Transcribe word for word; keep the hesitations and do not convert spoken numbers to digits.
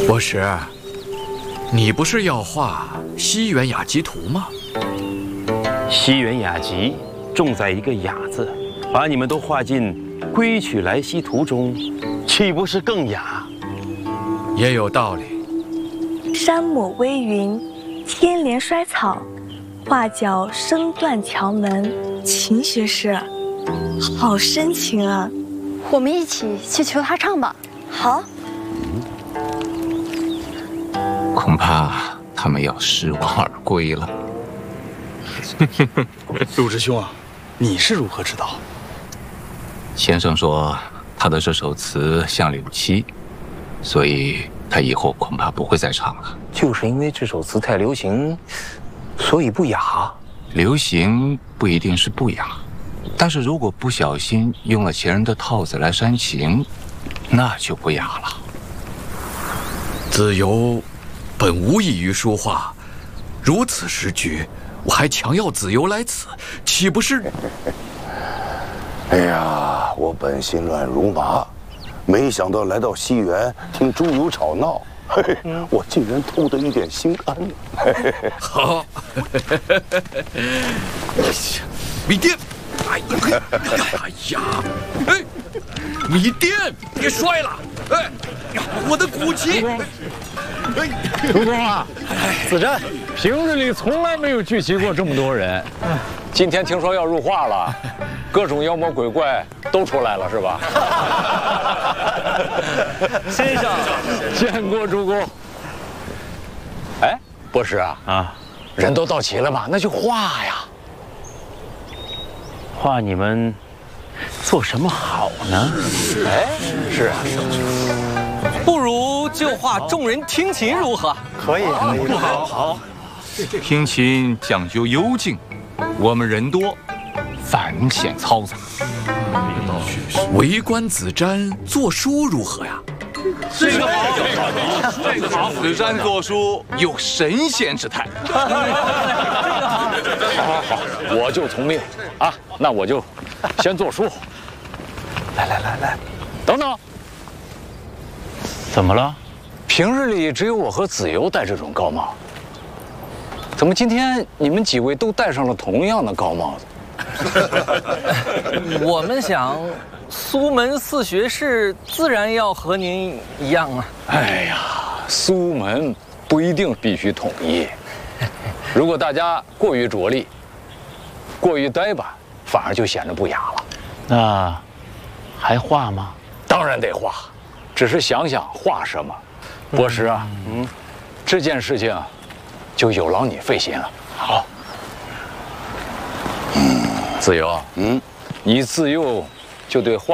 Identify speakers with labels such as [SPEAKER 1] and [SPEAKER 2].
[SPEAKER 1] 博士，你不是要画西园雅集图吗？
[SPEAKER 2] 西园雅集重在一个雅字，把你们都画进《归曲来兮图》中，岂不是更雅？
[SPEAKER 1] 也有道理。
[SPEAKER 3] 山抹微云，天连衰草，画角声断桥门。秦学士，好深情啊！
[SPEAKER 4] 我们一起去求他唱吧。
[SPEAKER 3] 好。
[SPEAKER 5] 恐怕他们要失望而归了。
[SPEAKER 6] 陆师兄啊，你是如何知道？
[SPEAKER 5] 先生说他的这首词像柳七，所以他以后恐怕不会再唱了。
[SPEAKER 2] 就是因为这首词太流行，所以不雅。
[SPEAKER 5] 流行不一定是不雅，但是如果不小心用了前人的套子来煽情，那就不雅了。
[SPEAKER 1] 子由本无异于书画，如此时局，我还强要子由来此，岂不是？
[SPEAKER 7] 哎呀，我本心乱如麻，没想到来到西园听猪油吵闹，嘿嘿，我竟然偷得一点心安。
[SPEAKER 1] 好，米店，哎呀，哎呀，哎，米店，别摔了，哎呀，我的古琴。
[SPEAKER 8] 主公啊，子瞻平日里从来没有聚集过这么多人，今天听说要入画了，各种妖魔鬼怪都出来了，是吧？
[SPEAKER 2] 先生，
[SPEAKER 8] 见过主公。哎，博士啊，啊，人都到齐了吧？那就画呀。
[SPEAKER 2] 画你们做什么好呢？
[SPEAKER 8] 哎，是啊。
[SPEAKER 9] 不如就画众人听琴如何？
[SPEAKER 6] 可以，
[SPEAKER 5] 不好，好，听琴讲究幽静，我们人多，反显嘈杂。
[SPEAKER 1] 围观子瞻作书如何呀？
[SPEAKER 5] 这个好，这个好，子瞻作书有神仙之态。
[SPEAKER 8] 好好好，我就从命啊，那我就先作书。
[SPEAKER 2] 来来来来，
[SPEAKER 8] 等等。
[SPEAKER 2] 怎么了？
[SPEAKER 8] 平日里只有我和子由戴这种高帽，怎么今天你们几位都戴上了同样的高帽子？
[SPEAKER 9] 我们想，苏门四学士自然要和您一样啊。
[SPEAKER 8] 哎呀，苏门不一定必须统一，如果大家过于着力、过于呆板，反而就显得不雅了。
[SPEAKER 2] 那还画吗？
[SPEAKER 8] 当然得画。只是想想画什么，博士啊，嗯，这件事情就有劳你费心了。好，嗯，子由，嗯，你自幼就对画。